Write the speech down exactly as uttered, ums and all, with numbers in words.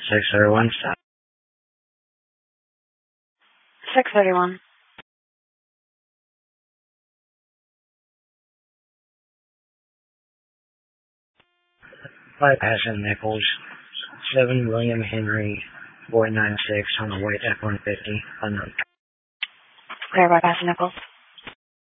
six thirty-one, stop. six thirty-one. Bypassing Nichols, seven William Henry, four nine six on the way to F one fifty. Unknown. Clear bypassing Nichols.